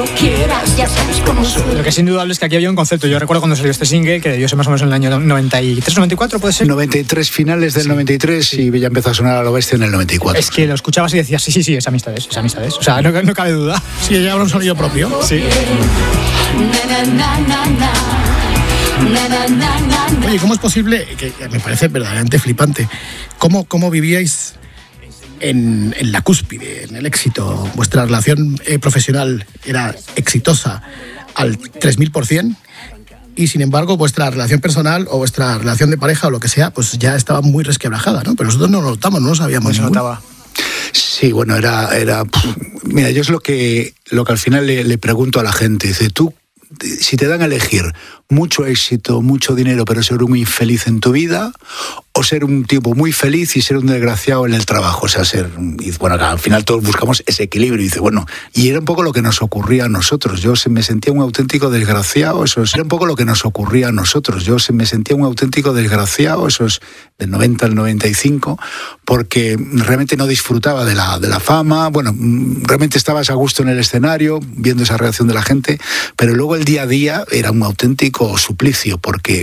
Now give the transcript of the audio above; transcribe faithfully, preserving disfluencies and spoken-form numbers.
quieras, ya sabes cómo soy. Lo que es indudable es que aquí había un concepto. Yo recuerdo cuando salió este single, que debió ser más o menos en el año noventa y tres, noventa y cuatro, ¿puede ser? noventa y tres, finales del sí. noventa y tres, sí. Y ya empezó a sonar a lo bestia en el noventa y cuatro. Es que lo escuchabas y decías, sí, sí, sí, es amistades, es amistades. O sea, no, no cabe duda. Sí, ya habrá un sonido propio. Sí. Oye, ¿cómo es posible, que me parece verdaderamente flipante, cómo, cómo vivíais en, en la cúspide, en el éxito? Vuestra relación eh, profesional era exitosa al tres mil por ciento y sin embargo vuestra relación personal o vuestra relación de pareja o lo que sea, pues ya estaba muy resquebrajada, ¿no? Pero nosotros no lo notamos, no lo sabíamos. No se notaba. Sí, bueno, era... era mira, yo es lo que, lo que al final le, le pregunto a la gente. Dice, tú, si te dan a elegir mucho éxito, mucho dinero, pero ser muy infeliz en tu vida, o ser un tipo muy feliz y ser un desgraciado en el trabajo, o sea, ser... Y bueno, al final todos buscamos ese equilibrio, y dice, bueno, y era un poco lo que nos ocurría a nosotros. Yo me sentía un auténtico desgraciado, eso es, era un poco lo que nos ocurría a nosotros. Yo me sentía un auténtico desgraciado, eso es, del noventa al noventa y cinco, porque realmente no disfrutaba de la, de la fama, bueno, realmente estabas a gusto en el escenario, viendo esa reacción de la gente, pero luego el día a día era un auténtico suplicio, porque